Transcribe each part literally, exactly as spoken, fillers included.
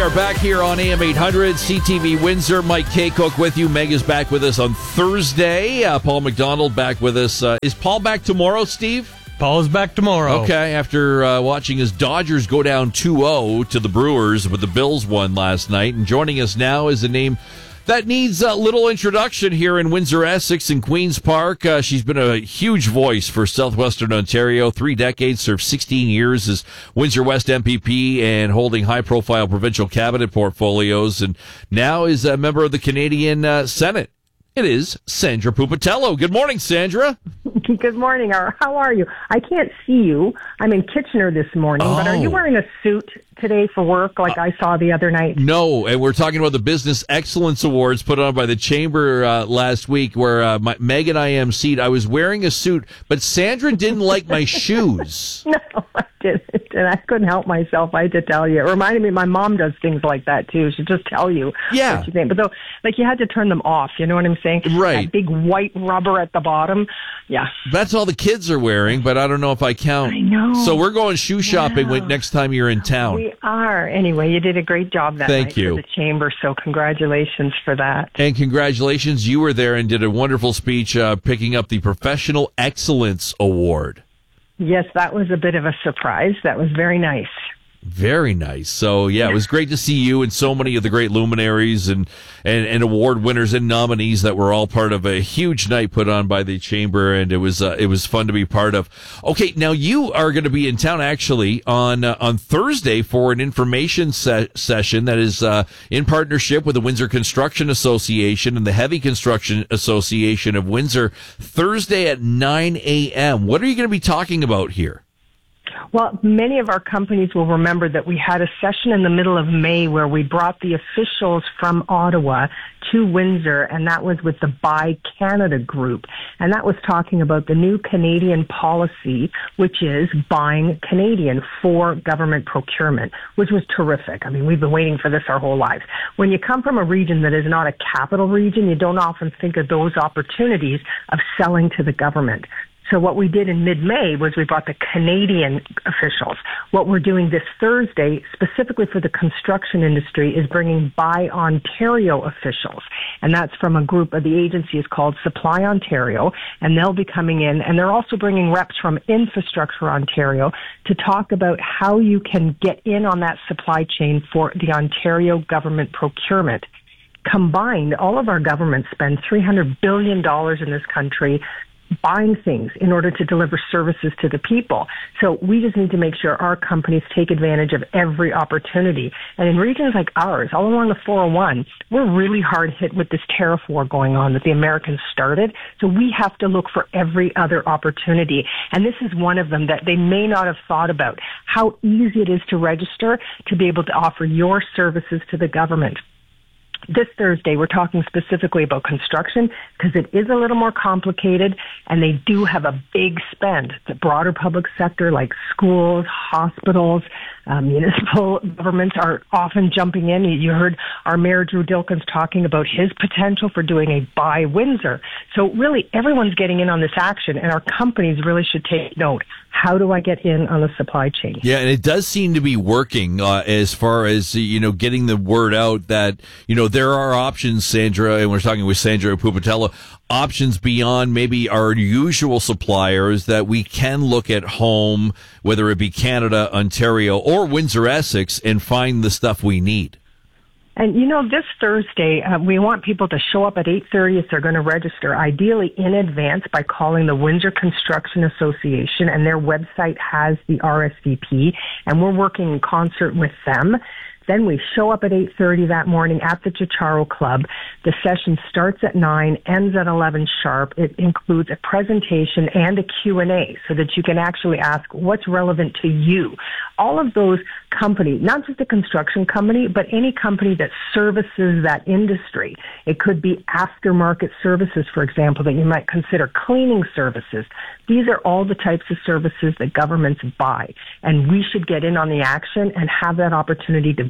are back here on A M eight hundred, C T V Windsor. Mike Kaycook with you. Meg is back with us on Thursday. Uh, Paul McDonald back with us. Uh, is Paul back tomorrow, Steve? Paul is back tomorrow. Okay, after uh, watching his Dodgers go down two oh to the Brewers, but the Bills won last night. And joining us now is a name that needs a little introduction here in Windsor, Essex, and Queen's Park. Uh, she's been a huge voice for Southwestern Ontario. Three decades, served sixteen years as Windsor West M P P and holding high-profile provincial cabinet portfolios, and now is a member of the Canadian uh, Senate. It is Sandra Pupatello. Good morning, Sandra. Good morning. How are you? I can't see you. I'm in Kitchener this morning, oh. but are you wearing a suit today for work like uh, I saw the other night? No, and we're talking about the Business Excellence Awards put on by the Chamber uh, last week where uh, my, Meg and I emceed. I was wearing a suit, but Sandra didn't like my shoes. No, I didn't, and I couldn't help myself. I had to tell you. It reminded me, my mom does things like that, too. She'll just tell you yeah. what you think. But though, like, you had to turn them off, you know what I'm saying? Right. That big white rubber at the bottom. Yeah. That's all the kids are wearing, but I don't know if I count. I know. So we're going shoe shopping yeah. next time you're in town. We are. Anyway, you did a great job that Thank night you. for the Chamber, so congratulations for that. And congratulations, you were there and did a wonderful speech uh, picking up the Professional Excellence Award. Yes, that was a bit of a surprise. That was very nice. Very nice. So, yeah, it was great to see you and so many of the great luminaries and, and, and award winners and nominees that were all part of a huge night put on by the Chamber, and it was uh, it was fun to be part of. Okay, now you are going to be in town actually on uh, on Thursday for an information se- session that is uh, in partnership with the Windsor Construction Association and the Heavy Construction Association of Windsor, Thursday at nine a.m. What are you going to be talking about here? Well, many of our companies will remember that we had a session in the middle of May where we brought the officials from Ottawa to Windsor, and that was with the Buy Canada group. And that was talking about the new Canadian policy, which is buying Canadian for government procurement, which was terrific. I mean, we've been waiting for this our whole lives. When you come from a region that is not a capital region, you don't often think of those opportunities of selling to the government. So what we did in mid-May was we brought the Canadian officials. What we're doing this Thursday, specifically for the construction industry, is bringing Buy Ontario officials. And that's from a group of the agency is called Supply Ontario. And they'll be coming in. And they're also bringing reps from Infrastructure Ontario to talk about how you can get in on that supply chain for the Ontario government procurement. Combined, all of our governments spend three hundred billion dollars in this country buying things in order to deliver services to the people. So we just need to make sure our companies take advantage of every opportunity. And in regions like ours, all along the four oh one, we're really hard hit with this tariff war going on that the Americans started. So we have to look for every other opportunity. And this is one of them that they may not have thought about, how easy it is to register to be able to offer your services to the government. This Thursday, we're talking specifically about construction because it is a little more complicated, and they do have a big spend. The broader public sector like schools, hospitals, uh, municipal governments are often jumping in. You heard our Mayor Drew Dilkins talking about his potential for doing a Buy Windsor. So really, everyone's getting in on this action, and our companies really should take note. How do I get in on the supply chain? Yeah, and it does seem to be working uh, as far as, you know, getting the word out that, you know, there are options, Sandra, and we're talking with Sandra Pupatello, options beyond maybe our usual suppliers that we can look at home, whether it be Canada, Ontario, or Windsor, Essex, and find the stuff we need. And, you know, this Thursday, uh, we want people to show up at eight thirty if they're going to register, ideally in advance by calling the Windsor Construction Association, and their website has the R S V P, and we're working in concert with them. Then we show up at eight thirty that morning at the Chicharo Club. The session starts at nine, ends at eleven sharp. It includes a presentation and a Q and A so that you can actually ask what's relevant to you. All of those companies, not just a construction company, but any company that services that industry. It could be aftermarket services, for example, that you might consider cleaning services. These are all the types of services that governments buy, and we should get in on the action and have that opportunity to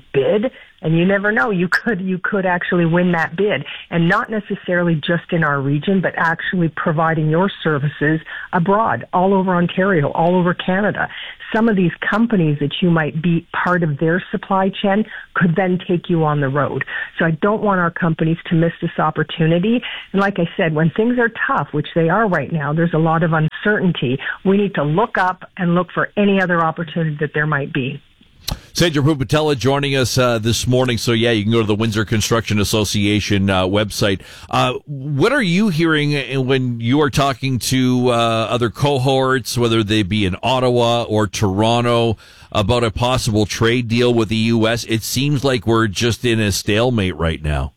bid, and you never know, you could you could actually win that bid, and not necessarily just in our region, but actually providing your services abroad, all over Ontario, all over Canada. Some of these companies that you might be part of their supply chain could then take you on the road. So I don't want our companies to miss this opportunity. And like I said, when things are tough, which they are right now, there's a lot of uncertainty. We need to look up and look for any other opportunity that there might be. Sandra Pupatella joining us uh, this morning. So, yeah, you can go to the Windsor Construction Association uh, website. Uh, what are you hearing when you are talking to uh, other cohorts, whether they be in Ottawa or Toronto, about a possible trade deal with the U S? It seems like we're just in a stalemate right now.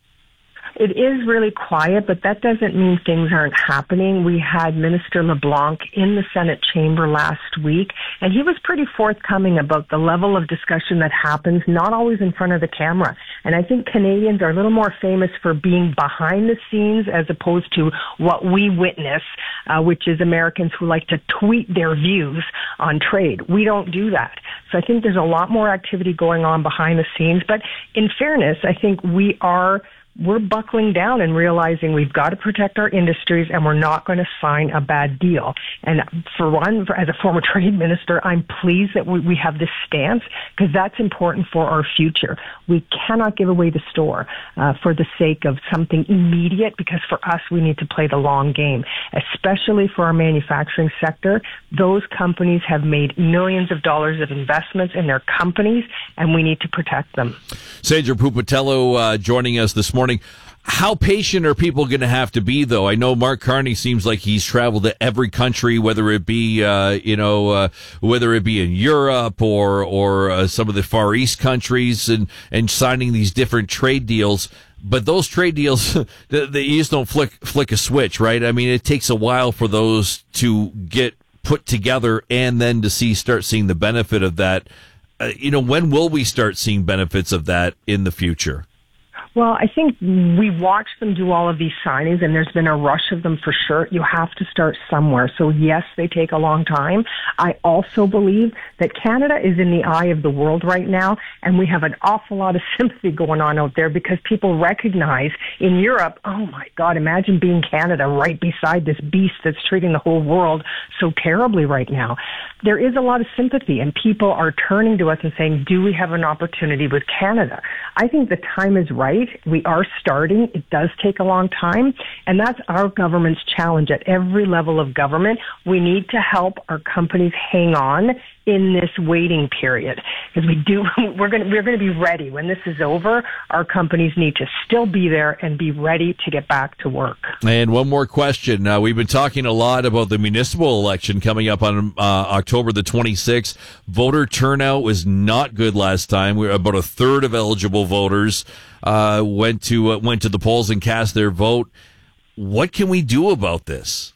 It is really quiet, but that doesn't mean things aren't happening. We had Minister LeBlanc in the Senate chamber last week, and he was pretty forthcoming about the level of discussion that happens, not always in front of the camera. And I think Canadians are a little more famous for being behind the scenes as opposed to what we witness, uh, which is Americans who like to tweet their views on trade. We don't do that. So I think there's a lot more activity going on behind the scenes. But in fairness, I think we are we're buckling down and realizing we've got to protect our industries, and we're not going to sign a bad deal. And for one, for, as a former trade minister, I'm pleased that we, we have this stance, because that's important for our future. We cannot give away the store uh, for the sake of something immediate, because for us, we need to play the long game, especially for our manufacturing sector. Those companies have made millions of dollars of investments in their companies, and we need to protect them. Sandra Pupatella uh, joining us this morning. How patient are people going to have to be, though? I know Mark Carney seems like he's traveled to every country, whether it be, uh, you know, uh, whether it be in Europe or or uh, some of the Far East countries, and, and signing these different trade deals. But those trade deals, they, they just don't flick flick a switch, right? I mean, it takes a while for those to get put together, and then to see start seeing the benefit of that. Uh, you know, when will we start seeing benefits of that in the future? Well, I think we watched them do all of these signings, and there's been a rush of them for sure. You have to start somewhere. So yes, they take a long time. I also believe that Canada is in the eye of the world right now, and we have an awful lot of sympathy going on out there, because people recognize in Europe, oh my God, imagine being Canada right beside this beast that's treating the whole world so terribly right now. There is a lot of sympathy, and people are turning to us and saying, do we have an opportunity with Canada? I think the time is right. We are starting. It does take a long time, and that's our government's challenge at every level of government. We need to help our companies hang on in this waiting period, because we do, we're going to, we're going to be ready when this is over. Our companies need to still be there and be ready to get back to work. And one more question. Uh, we've been talking a lot about the municipal election coming up on uh, October the twenty-sixth. Voter turnout was not good last time. We were about a third of eligible voters uh, went to uh, went to the polls and cast their vote. What can we do about this?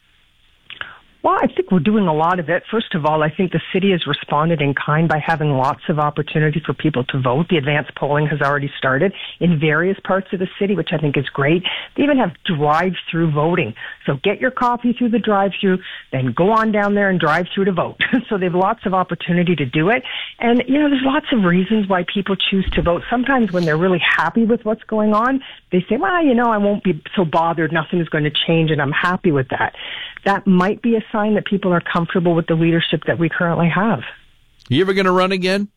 Well, I think we're doing a lot of it. First of all, I think the city has responded in kind by having lots of opportunity for people to vote. The advanced polling has already started in various parts of the city, which I think is great. They even have drive-through voting. So get your coffee through the drive-through, then go on down there and drive through to vote. So they have lots of opportunity to do it. And, you know, there's lots of reasons why people choose to vote. Sometimes when they're really happy with what's going on, they say, well, you know, I won't be so bothered. Nothing's going to change, and I'm happy with that. That might be a sign that people are comfortable with the leadership that we currently have. You ever going to run again?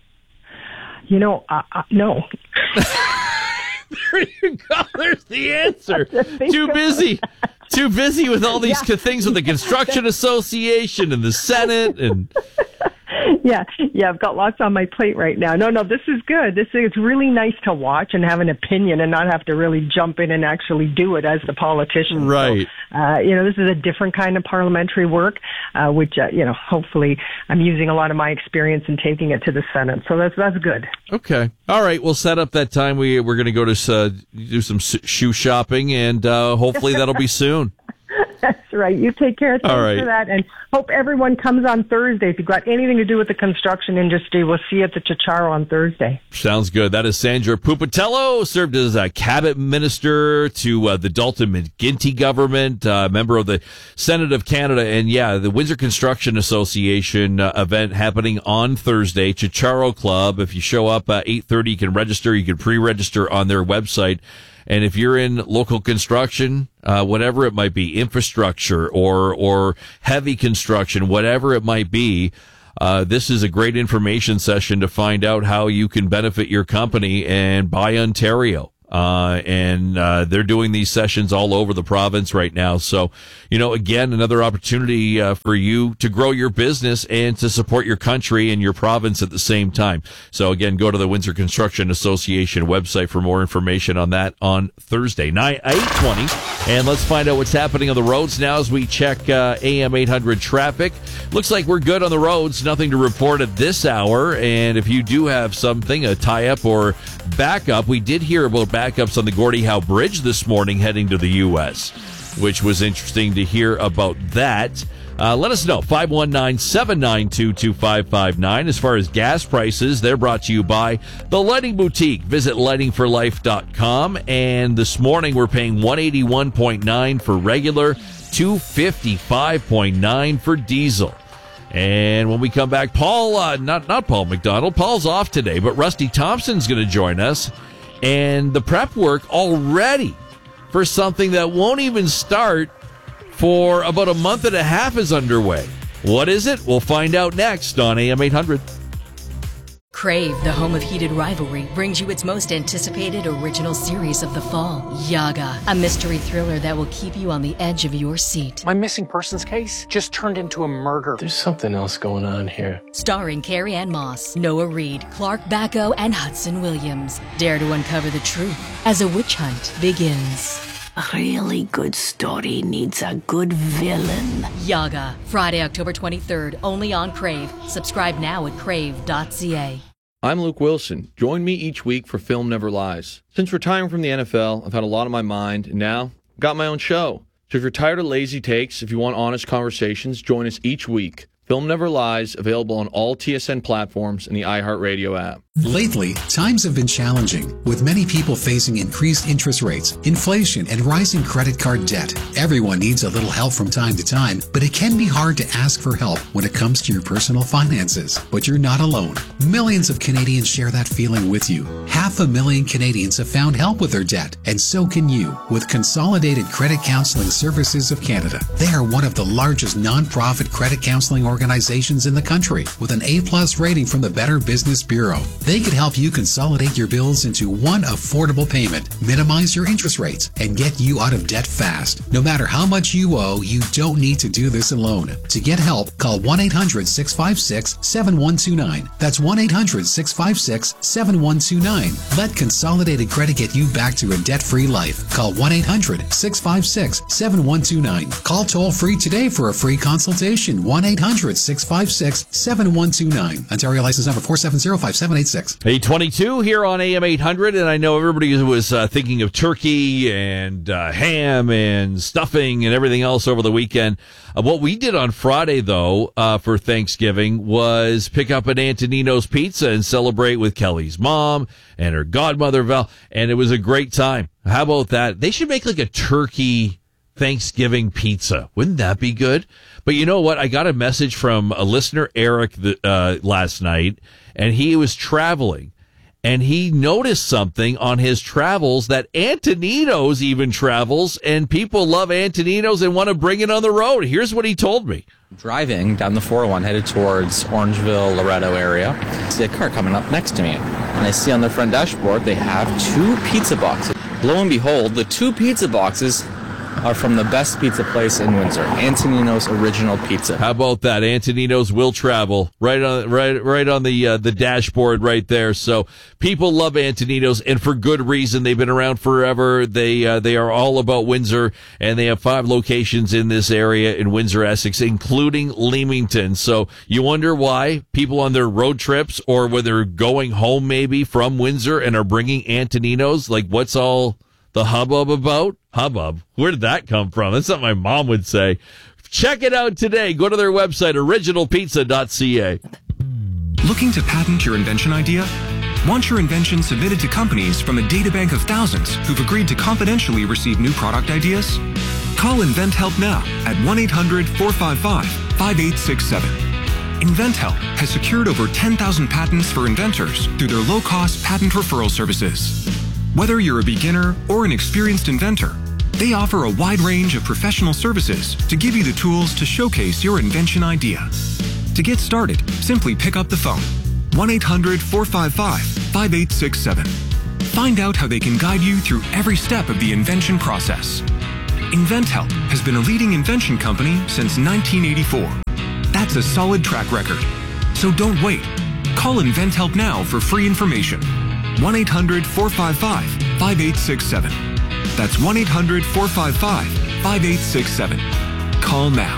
You know, uh, uh, no. There you go. There's the answer. Too busy. Too busy with all these yeah. things with the Construction Association and the Senate and... Yeah, yeah, I've got lots on my plate right now. No, no, this is good. This is, it's really nice to watch and have an opinion and not have to really jump in and actually do it as the politician. Right. So, uh, you know, this is a different kind of parliamentary work, uh, which, uh, you know, hopefully I'm using a lot of my experience and taking it to the Senate. So that's that's good. Okay. All right. We'll set up that time. We, we're going to go to uh, do some shoe shopping, and uh, hopefully that'll be soon. right. You take care. Thanks All right. for that. And hope everyone comes on Thursday. If you've got anything to do with the construction industry, we'll see you at the Chicharo on Thursday. Sounds good. That is Sandra Pupatello, served as a cabinet minister to uh, the Dalton McGuinty government, uh, member of the Senate of Canada. And yeah, the Windsor Construction Association uh, event happening on Thursday, Chicharo Club. If you show up at eight thirty, you can register. You can pre-register on their website. And if you're in local construction, uh, whatever it might be, infrastructure or, or heavy construction, whatever it might be, uh, this is a great information session to find out how you can benefit your company and buy Ontario. Uh, and, uh, they're doing these sessions all over the province right now. So, you know, again, another opportunity, uh, for you to grow your business and to support your country and your province at the same time. So again, go to the Windsor Construction Association website for more information on that on Thursday, nine, eight twenty. And let's find out what's happening on the roads now as we check, uh, A M eight hundred traffic. Looks like we're good on the roads. Nothing to report at this hour. And if you do have something, a tie-up or backup, we did hear about backups on the Gordie Howe Bridge this morning heading to the U S, which was interesting to hear about that. Uh, let us know, five one nine, seven nine two, two five five nine. As far as gas prices, they're brought to you by The Lighting Boutique. Visit lighting for life dot com. And this morning, we're paying one eighty-one point nine for regular, two fifty-five point nine for diesel. And when we come back, Paul, uh, not not Paul McDonald, Paul's off today, but Rusty Thompson's going to join us. And the prep work already for something that won't even start for about a month and a half is underway. What is it? We'll find out next on A M eight hundred. Crave, the home of heated rivalry, brings you its most anticipated original series of the fall, Yaga, a mystery thriller that will keep you on the edge of your seat. My missing persons case just turned into a murder. There's something else going on here. Starring Carrie Ann Moss, Noah Reid, Clark Bacco, and Hudson Williams. Dare to uncover the truth as a witch hunt begins. A really good story needs a good villain. Yaga, Friday, October twenty-third, only on Crave. Subscribe now at crave dot c a. I'm Luke Wilson. Join me each week for Film Never Lies. Since retiring from the N F L, I've had a lot on my mind, and now I've got my own show. So if you're tired of lazy takes, if you want honest conversations, join us each week. Film Never Lies, available on all T S N platforms and the iHeartRadio app. Lately, times have been challenging, with many people facing increased interest rates, inflation, and rising credit card debt. Everyone needs a little help from time to time, but it can be hard to ask for help when it comes to your personal finances. But you're not alone. Millions of Canadians share that feeling with you. Half a million Canadians have found help with their debt, and so can you with Consolidated Credit Counseling Services of Canada. They are one of the largest non-profit credit counseling organizations in the country, with an A-plus rating from the Better Business Bureau. They could help you consolidate your bills into one affordable payment, minimize your interest rates, and get you out of debt fast. No matter how much you owe, you don't need to do this alone. To get help, call one eight hundred, six five six, seven one two nine. That's one eight hundred, six five six, seven one two nine. Let Consolidated Credit get you back to a debt-free life. Call one eight hundred, six five six, seven one two nine. Call toll-free today for a free consultation. one eight hundred, six five six, seven one two nine. Ontario license number four seven zero, five seven eight six. eight twenty-two here on A M eight hundred, and I know everybody was uh, thinking of turkey and uh, ham and stuffing and everything else over the weekend. Uh, what we did on Friday, though, uh, for Thanksgiving was pick up an Antonino's Pizza and celebrate with Kelly's mom and her godmother, Val, and it was a great time. How about that? They should make like a turkey Thanksgiving pizza. Wouldn't that be good? But you know what? I got a message from a listener, Eric, the, uh, last night, and he was traveling, and he noticed something on his travels that Antonino's even travels, and people love Antonino's and want to bring it on the road. Here's what he told me. Driving down the four oh one headed towards Orangeville, Loretto area, I see a car coming up next to me, and I see on their front dashboard they have two pizza boxes. Lo and behold, the two pizza boxes are from the best pizza place in Windsor, Antonino's Original Pizza. How about that? Antonino's will travel right on, right, right on the uh, the dashboard right there. So people love Antonino's, and for good reason. They've been around forever. They uh, they are all about Windsor, and they have five locations in this area in Windsor, Essex, including Leamington. So you wonder why people on their road trips, or when they're going home maybe from Windsor and are bringing Antonino's, like what's all the hubbub about? Hubbub. Where did that come from? That's something my mom would say. Check it out today. Go to their website, original pizza dot c a. Looking to patent your invention idea? Want your invention submitted to companies from a databank of thousands who've agreed to confidentially receive new product ideas? Call InventHelp now at one eight hundred four five five five eight six seven. InventHelp has secured over ten thousand patents for inventors through their low-cost patent referral services. Whether you're a beginner or an experienced inventor, they offer a wide range of professional services to give you the tools to showcase your invention idea. To get started, simply pick up the phone, one eight hundred four five five five eight six seven. Find out how they can guide you through every step of the invention process. InventHelp has been a leading invention company since nineteen eighty-four. That's a solid track record. So don't wait. Call InventHelp now for free information. one eight hundred four five five five eight six seven. That's one eight hundred four five five five eight six seven. Call now.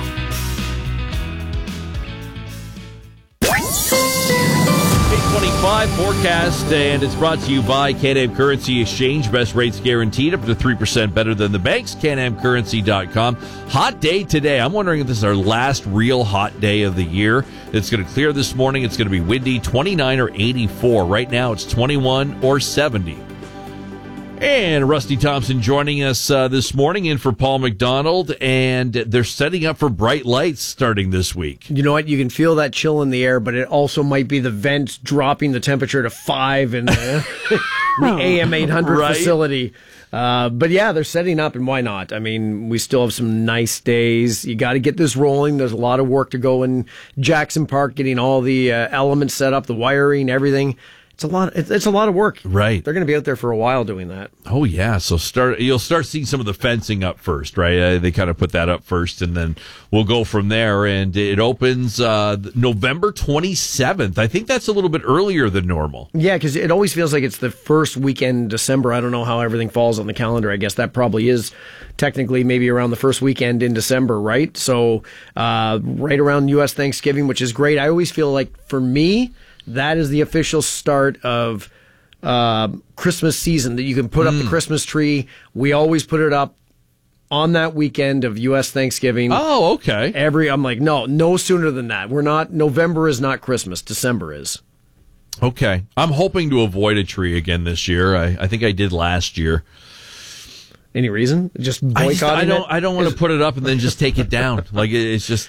twenty-five forecast, and it's brought to you by Can-Am Currency Exchange. Best rates guaranteed, up to three percent better than the banks. can am currency dot com. Hot day today. I'm wondering if this is our last real hot day of the year. It's going to clear this morning. It's going to be windy, twenty-nine or eighty-four. Right now, it's twenty-one or seventy. And Rusty Thompson joining us uh, this morning in for Paul McDonald, and they're setting up for bright lights starting this week. You know what? You can feel that chill in the air, but it also might be the vents dropping the temperature to five in the, the A M eight hundred right. facility. Uh, but yeah, they're setting up, and why not? I mean, we still have some nice days. You got to get this rolling. There's a lot of work to go in Jackson Park, getting all the uh, elements set up, the wiring, everything. It's a lot. It's, it's a lot of work. Right. They're going to be out there for a while doing that. Oh yeah. So start. You'll start seeing some of the fencing up first, right? Uh, they kind of put that up first, and then we'll go from there. And it opens uh, November twenty-seventh. I think that's a little bit earlier than normal. Yeah, because it always feels like it's the first weekend in December. I don't know how everything falls on the calendar. I guess that probably is technically maybe around the first weekend in December, right? So uh, right around U S Thanksgiving, which is great. I always feel like for me, that is the official start of uh, Christmas season, that you can put mm. up the Christmas tree. We always put it up on that weekend of U S Thanksgiving. Oh, okay. Every I'm like, no, no sooner than that. We're not. November is not Christmas. December is. Okay. I'm hoping to avoid a tree again this year. I, I think I did last year. Any reason? Just boycotting I, just, I don't. it? I don't want to put it up and then just take it down. Like it's just.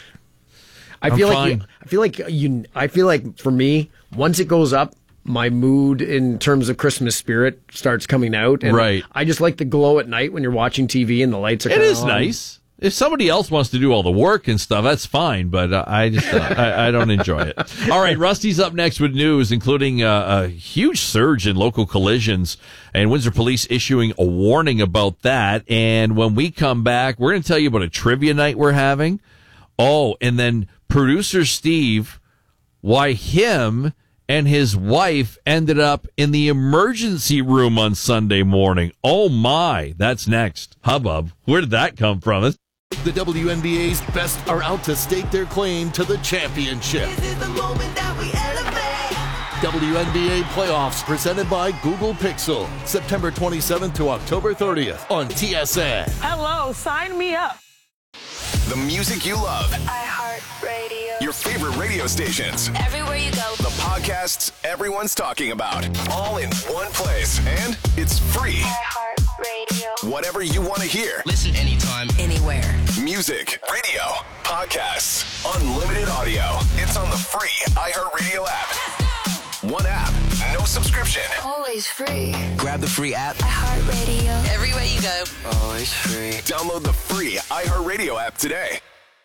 I I'm feel fine. like you, I feel like you. I feel like for me, once it goes up, my mood in terms of Christmas spirit starts coming out. And right. I just like the glow at night when you're watching T V and the lights are. It is on. nice. If somebody else wants to do all the work and stuff, that's fine. But uh, I just uh, I, I don't enjoy it. All right, Rusty's up next with news, including uh, a huge surge in local collisions, and Windsor Police issuing a warning about that. And when we come back, we're going to tell you about a trivia night we're having. Oh, and then producer Steve, why him and his wife ended up in the emergency room on Sunday morning. Oh my, that's next. Hubbub, where did that come from? It's- the W N B A's best are out to stake their claim to the championship. This is the moment that we elevate. W N B A playoffs presented by Google Pixel, September twenty-seventh to October thirtieth on T S N. Hello, sign me up. The music you love. iHeartRadio. Your favorite radio stations. Everywhere you go. The podcasts everyone's talking about. All in one place. And it's free. iHeartRadio. Whatever you want to hear. Listen anytime. Anywhere. Music, radio, podcasts, unlimited audio. It's on the free iHeartRadio app. One app, no subscription. Always free. Grab the free app. iHeartRadio. Everywhere you go. Always free. Download the free iHeartRadio app today.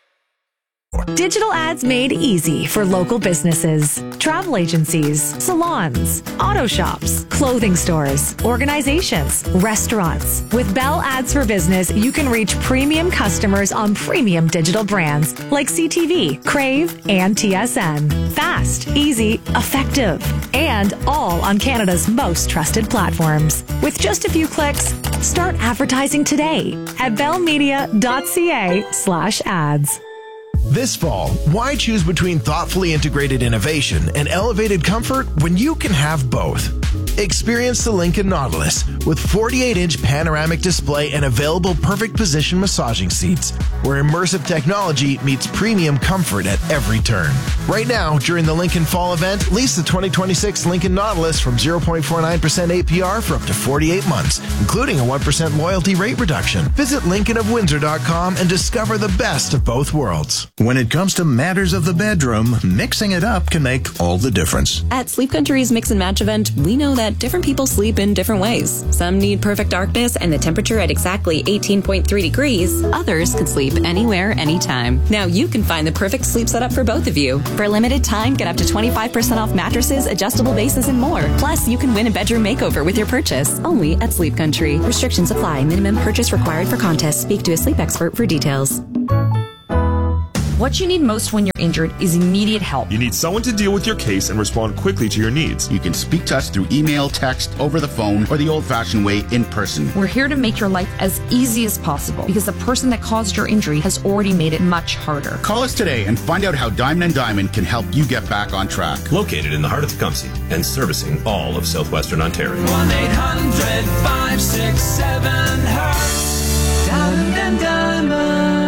Digital ads made easy for local businesses, travel agencies, salons, auto shops, clothing stores, organizations, restaurants. With Bell Ads for Business, you can reach premium customers on premium digital brands like C T V, Crave, and T S N. Fast, easy, effective, and all on Canada's most trusted platforms. With just a few clicks, start advertising today at bellmedia.ca slash ads. This fall, why choose between thoughtfully integrated innovation and elevated comfort when you can have both? Experience the Lincoln Nautilus with forty-eight inch panoramic display and available perfect position massaging seats, where immersive technology meets premium comfort at every turn. Right now, during the Lincoln Fall event, lease the twenty twenty-six Lincoln Nautilus from zero point four nine percent A P R for up to forty-eight months, including a one percent loyalty rate reduction. Visit Lincoln of Windsor dot com and discover the best of both worlds. When it comes to matters of the bedroom, mixing it up can make all the difference. At Sleep Country's Mix and Match event, we know that different people sleep in different ways. Some need perfect darkness and the temperature at exactly eighteen point three degrees. Others could sleep anywhere, anytime. Now you can find the perfect sleep setup for both of you. For a limited time, get up to twenty-five percent off mattresses, adjustable bases, and more. Plus, you can win a bedroom makeover with your purchase. Only at Sleep Country. Restrictions apply. Minimum purchase required for contest. Speak to a sleep expert for details. What you need most when you're injured is immediate help. You need someone to deal with your case and respond quickly to your needs. You can speak to us through email, text, over the phone, or the old-fashioned way, in person. We're here to make your life as easy as possible because the person that caused your injury has already made it much harder. Call us today and find out how Diamond and Diamond can help you get back on track. Located in the heart of Tecumseh and servicing all of southwestern Ontario. one eight hundred five six seven hurt. Diamond and Diamond.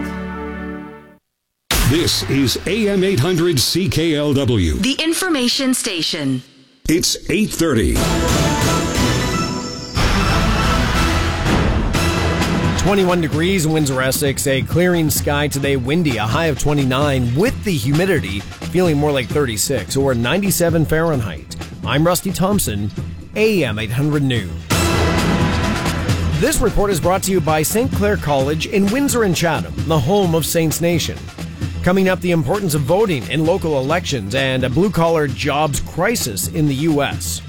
This is A M eight hundred C K L W. The information station. It's eight thirty. twenty-one degrees in Windsor, Essex. A clearing sky today, windy, a high of twenty-nine, with the humidity feeling more like thirty-six or ninety-seven Fahrenheit. I'm Rusty Thompson, A M eight hundred News. This report is brought to you by Saint Clair College in Windsor and Chatham, the home of Saints Nation. Coming up, the importance of voting in local elections and a blue-collar jobs crisis in the U S.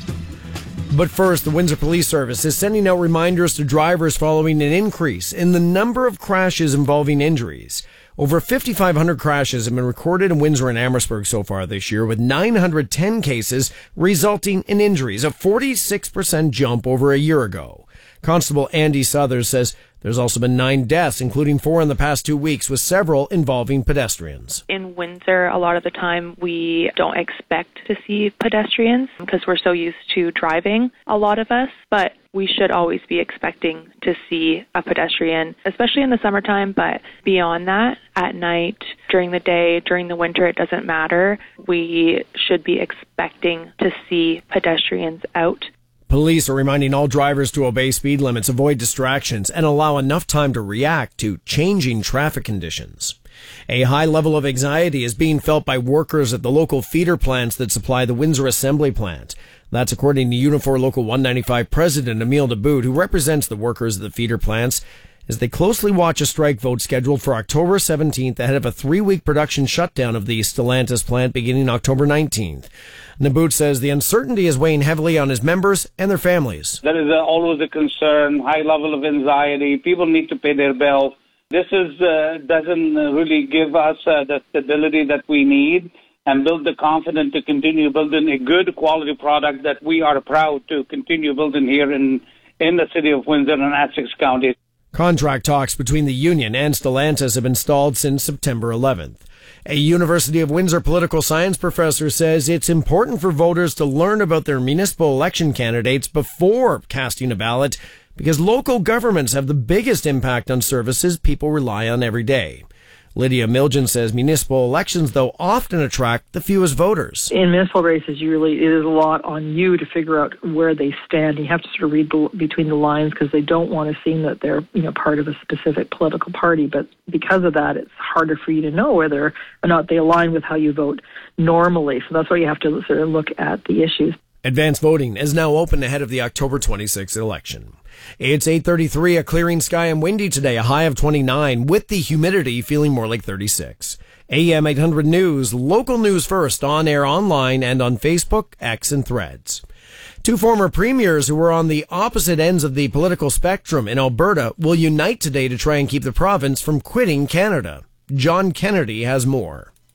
But first, the Windsor Police Service is sending out reminders to drivers following an increase in the number of crashes involving injuries. Over fifty-five hundred crashes have been recorded in Windsor and Amherstburg so far this year, with nine hundred ten cases resulting in injuries, a forty-six percent jump over a year ago. Constable Andy Southers says there's also been nine deaths, including four in the past two weeks, with several involving pedestrians. In Windsor, a lot of the time we don't expect to see pedestrians because we're so used to driving, a lot of us, but we should always be expecting to see a pedestrian, especially in the summertime, but beyond that, at night, during the day, during the winter, it doesn't matter. We should be expecting to see pedestrians out. Police are reminding all drivers to obey speed limits, avoid distractions, and allow enough time to react to changing traffic conditions. A high level of anxiety is being felt by workers at the local feeder plants that supply the Windsor Assembly Plant. That's according to Unifor Local one ninety-five President Emile DeBoot, who represents the workers at the feeder plants, as they closely watch a strike vote scheduled for October seventeenth ahead of a three-week production shutdown of the Stellantis plant beginning October nineteenth. Naboot says the uncertainty is weighing heavily on his members and their families. There is a, always a concern, high level of anxiety. People need to pay their bills. This is uh, doesn't really give us uh, the stability that we need and build the confidence to continue building a good quality product that we are proud to continue building here in, in the city of Windsor and Essex County. Contract talks between the union and Stellantis have been stalled since September eleventh. A University of Windsor political science professor says it's important for voters to learn about their municipal election candidates before casting a ballot because local governments have the biggest impact on services people rely on every day. Lydia Milgen says municipal elections, though, often attract the fewest voters. In municipal races, you really, it is a lot on you to figure out where they stand. You have to sort of read the, between the lines because they don't want to seem that they're, you know, part of a specific political party. But because of that, it's harder for you to know whether or not they align with how you vote normally. So that's why you have to sort of look at the issues. Advanced voting is now open ahead of the October twenty-sixth election. It's eight thirty-three, a clearing sky and windy today, a high of twenty-nine, with the humidity feeling more like thirty-six. A M eight hundred News, local news first, on air, online, and on Facebook, X, and Threads. Two former premiers who were on the opposite ends of the political spectrum in Alberta will unite today to try and keep the province from quitting Canada. John Kennedy has more.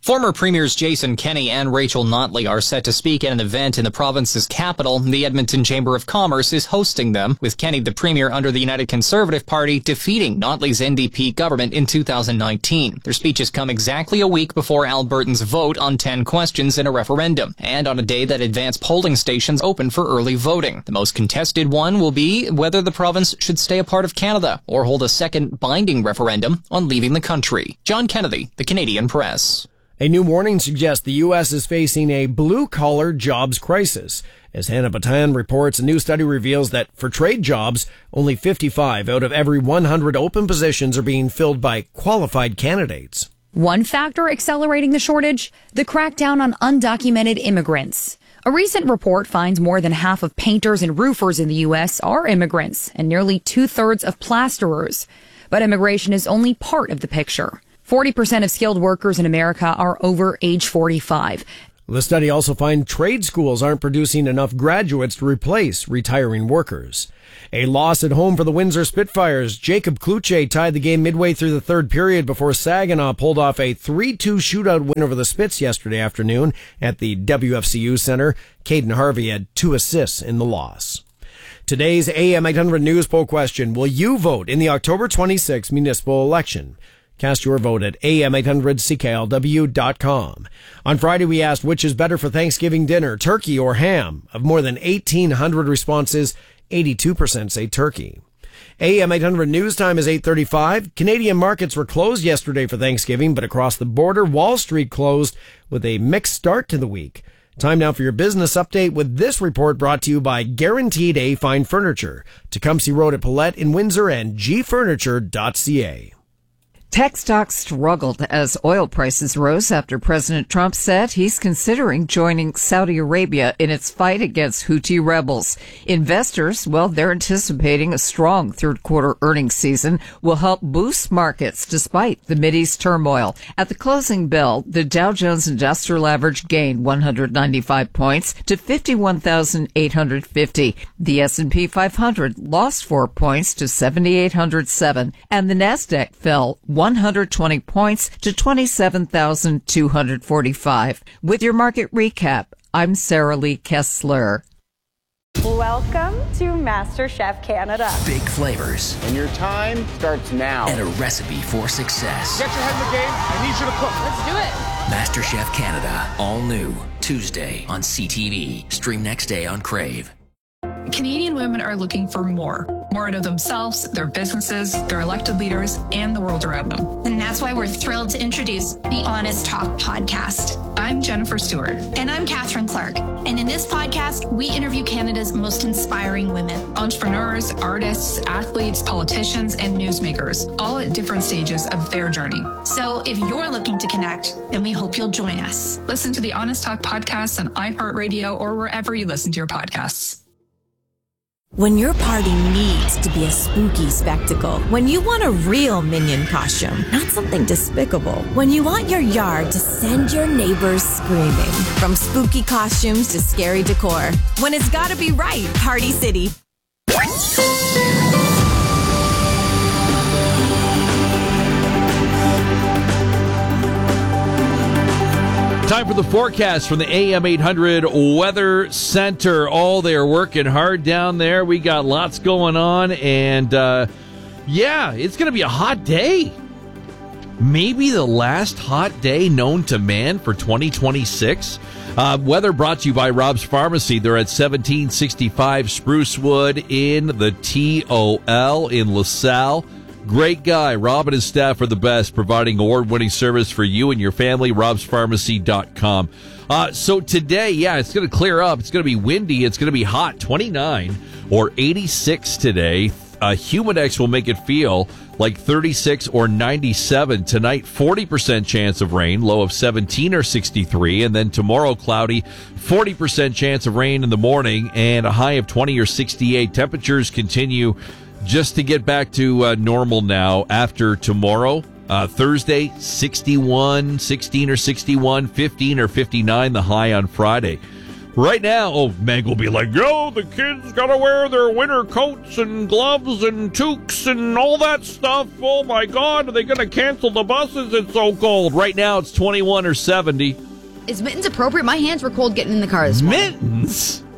Former Premiers Jason Kenney and Rachel Notley are set to speak at an event in the province's capital. The Edmonton Chamber of Commerce is hosting them, with Kenney, the Premier under the United Conservative Party, defeating Notley's N D P government in two thousand nineteen. Their speeches come exactly a week before Albertans vote on ten questions in a referendum, and on a day that advanced polling stations open for early voting. The most contested one will be whether the province should stay a part of Canada or hold a second binding referendum on leaving the country. John Kennedy, The Canadian Press. A new warning suggests the U S is facing a blue-collar jobs crisis. As Hannah Batan reports, a new study reveals that for trade jobs, only fifty-five out of every one hundred open positions are being filled by qualified candidates. One factor accelerating the shortage, the crackdown on undocumented immigrants. A recent report finds more than half of painters and roofers in the U S are immigrants, and nearly two-thirds of plasterers. But immigration is only part of the picture. forty percent of skilled workers in America are over age forty-five. The study also finds trade schools aren't producing enough graduates to replace retiring workers. A loss at home for the Windsor Spitfires. Jacob Kluche tied the game midway through the third period before Saginaw pulled off a three two shootout win over the Spits yesterday afternoon at the W F C U Center. Caden Harvey had two assists in the loss. Today's A M eight hundred News poll question: will you vote in the October twenty-sixth municipal election? Cast your vote at A M eight hundred C K L W dot com. On Friday, we asked which is better for Thanksgiving dinner, turkey or ham. Of more than eighteen hundred responses, eighty-two percent say turkey. A M eight hundred News time is eight thirty-five. Canadian markets were closed yesterday for Thanksgiving, but across the border, Wall Street closed with a mixed start to the week. Time now for your business update with this report brought to you by Guaranteed A Fine Furniture, Tecumseh Road at Paulette in Windsor and g furniture dot c a. Tech stocks struggled as oil prices rose after President Trump said he's considering joining Saudi Arabia in its fight against Houthi rebels. Investors, well, they're anticipating a strong third quarter earnings season will help boost markets despite the Mideast turmoil. At the closing bell, the Dow Jones Industrial Average gained one hundred ninety-five points to fifty-one thousand eight hundred fifty. The S and P five hundred lost four points to seven thousand eight hundred seven, and the Nasdaq fell one hundred twenty points to twenty-seven thousand two hundred forty-five. With your market recap, I'm Sarah Lee Kessler. Welcome to MasterChef Canada. Big flavors. And your time starts now. And a recipe for success. Get your head in the game. I need you to cook. Let's do it. MasterChef Canada. All new. Tuesday on C T V. Stream next day on Crave. Canadian women are looking for more. More out of themselves, their businesses, their elected leaders, and the world around them. And that's why we're thrilled to introduce the Honest Talk podcast. I'm Jennifer Stewart. And I'm Catherine Clark. And in this podcast, we interview Canada's most inspiring women. Entrepreneurs, artists, athletes, politicians, and newsmakers, all at different stages of their journey. So if you're looking to connect, then we hope you'll join us. Listen to the Honest Talk podcast on iHeartRadio or wherever you listen to your podcasts. When your party needs to be a spooky spectacle, when you want a real Minion costume, not something despicable, when you want your yard to send your neighbors screaming, from spooky costumes to scary decor, when it's gotta be right, Party City. Time for the forecast from the A M eight hundred Weather Center. Oh, they're working hard down there. We got lots going on, and uh, yeah, it's going to be a hot day. Maybe the last hot day known to man for twenty twenty-six. Uh, weather brought to you by Rob's Pharmacy. They're at seventeen sixty-five Sprucewood in the T O L in LaSalle. Great guy. Rob and his staff are the best, providing award-winning service for you and your family. robs pharmacy dot com. Uh, so today, yeah, it's going to clear up. It's going to be windy. It's going to be hot, twenty-nine or eighty-six today. Uh, Humidex will make it feel like thirty-six or ninety-seven. Tonight, forty percent chance of rain, low of seventeen or sixty-three. And then tomorrow, cloudy, forty percent chance of rain in the morning, and a high of twenty or sixty-eight. Temperatures continue just to get back to uh, normal now after tomorrow. Uh, Thursday, sixty-one, sixteen or sixty-one, fifteen or fifty-nine, the high on Friday. Right now, oh, Meg will be like, yo, the kids gotta wear their winter coats and gloves and toques and all that stuff. Oh my God, are they gonna cancel the buses? It's so cold. Right now, it's twenty-one or seventy. Is mittens appropriate? My hands were cold getting in the car this morning. Mittens?